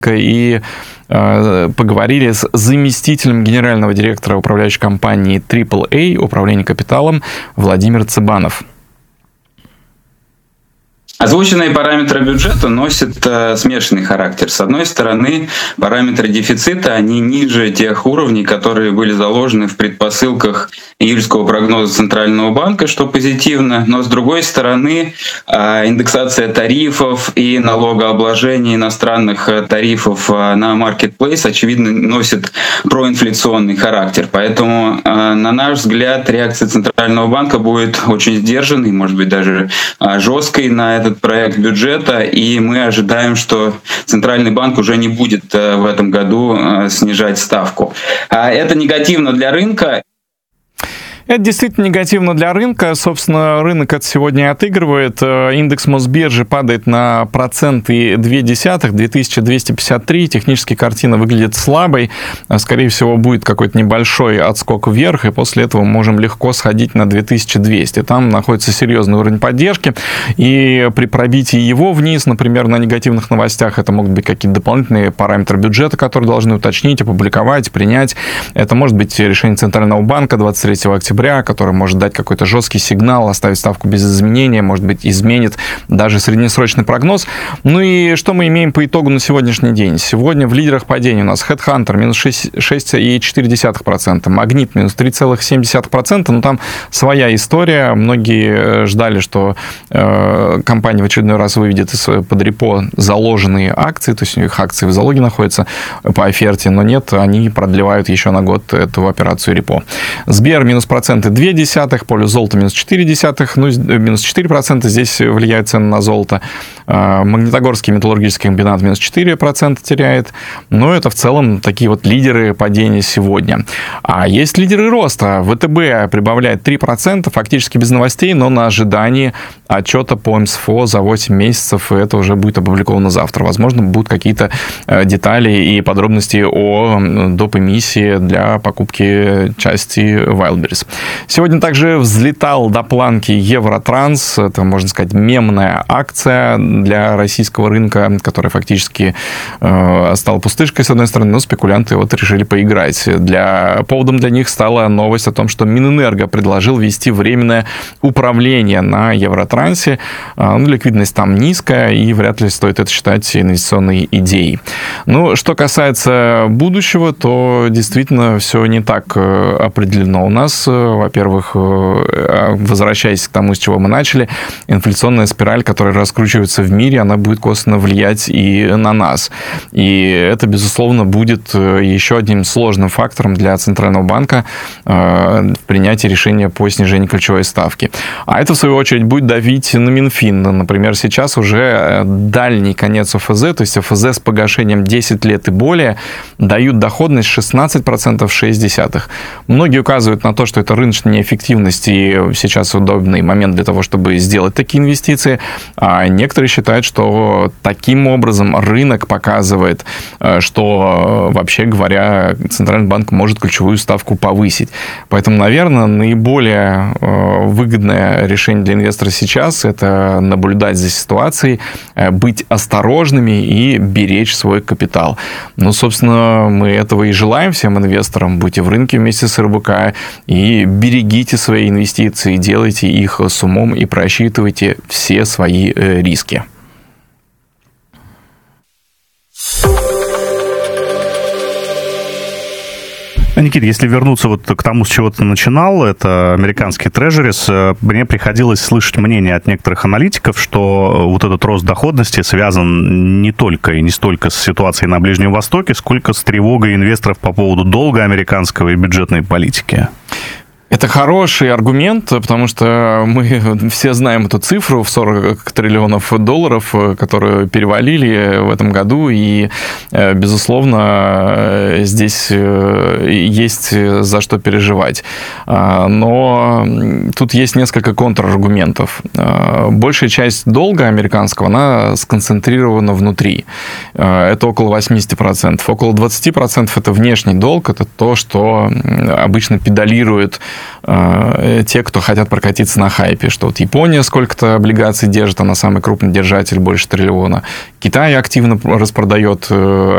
и поговорили с заместителем генерального директора управляющей компании AAA «Управление капиталом» Владимир Цыбанов. Озвученные параметры бюджета носят смешанный характер. С одной стороны, параметры дефицита, они ниже тех уровней, которые были заложены в предпосылках июльского прогноза Центрального банка, что позитивно. Но с другой стороны, индексация тарифов и налогообложение иностранных тарифов на маркетплейс, очевидно, носит проинфляционный характер. Поэтому, на наш взгляд, реакция Центрального банка будет очень сдержанной, может быть, даже жесткой на этот проект бюджета, и мы ожидаем, что Центральный банк уже не будет в этом году снижать ставку. Это негативно для рынка. Это действительно негативно для рынка. Собственно, рынок это сегодня отыгрывает. Индекс Мосбиржи падает на 1,2%, 2253. Технически картина выглядит слабой. Скорее всего, будет какой-то небольшой отскок вверх, и после этого мы можем легко сходить на 2200. Там находится серьезный уровень поддержки, и при пробитии его вниз, например, на негативных новостях, это могут быть какие-то дополнительные параметры бюджета, которые должны уточнить, опубликовать, принять. Это может быть решение Центрального банка 23 октября, который может дать какой-то жесткий сигнал, оставить ставку без изменения, может быть, изменит даже среднесрочный прогноз. Ну и что мы имеем по итогу на сегодняшний день? Сегодня в лидерах падения у нас HeadHunter минус 6,4%, Магнит минус 3,7%, но там своя история. Многие ждали, что компания в очередной раз выведет из-под репо заложенные акции, то есть у них акции в залоге находятся по оферте, но нет, они продлевают еще на год эту операцию репо. Сбер минус 0,2%, полюс золота минус 0,4%, ну, минус 4% здесь влияет цены на золото. Магнитогорский металлургический комбинат минус 4% теряет. Но это в целом такие вот лидеры падения сегодня. А есть лидеры роста. ВТБ прибавляет 3%, фактически без новостей, но на ожидании отчета по МСФО за 8 месяцев, и это уже будет опубликовано завтра. Возможно, будут какие-то детали и подробности о доп. Эмиссии для покупки части Wildberries. Сегодня также взлетал до планки Евротранс. Это, можно сказать, мемная акция для российского рынка, которая фактически стала пустышкой, с одной стороны, но спекулянты вот решили поиграть. Поводом для них стала новость о том, что Минэнерго предложил ввести временное управление на Евротрансе. Ликвидность там низкая, и вряд ли стоит это считать инвестиционной идеей. Ну, что касается будущего, то действительно все не так определено у нас. Во-первых, возвращаясь к тому, с чего мы начали, инфляционная спираль, которая раскручивается в мире, она будет косвенно влиять и на нас. И это, безусловно, будет еще одним сложным фактором для Центрального банка в принятии решения по снижению ключевой ставки. А это, в свою очередь, будет давить на Минфин. Например, сейчас уже дальний конец ОФЗ, то есть ОФЗ с погашением 10 лет и более, дают доходность 16%, 0,6%. Многие указывают на то, что это рыночная неэффективность, и сейчас удобный момент для того, чтобы сделать такие инвестиции. А некоторые считают, что таким образом рынок показывает, что, вообще говоря, Центральный банк может ключевую ставку повысить. Поэтому, наверное, наиболее выгодное решение для инвестора сейчас – это наблюдать за ситуацией, быть осторожными и беречь свой капитал. Ну, собственно, мы этого и желаем всем инвесторам. Будьте в рынке вместе с РБК и берегите свои инвестиции, делайте их с умом и просчитывайте все свои риски. Никита, если вернуться вот к тому, с чего ты начинал, это американский трежерис, мне приходилось слышать мнение от некоторых аналитиков, что вот этот рост доходности связан не только и не столько с ситуацией на Ближнем Востоке, сколько с тревогой инвесторов по поводу долга американского и бюджетной политики. Это хороший аргумент, потому что мы все знаем эту цифру в 40 триллионов долларов, которую перевалили в этом году, и, безусловно, здесь есть за что переживать. Но тут есть несколько контраргументов. Большая часть долга американского, она сконцентрирована внутри. Это около 80%. Около 20% это внешний долг, это то, что обычно педалирует те, кто хотят прокатиться на хайпе, что вот Япония сколько-то облигаций держит, она самый крупный держатель, больше 1 триллиона. Китай активно распродает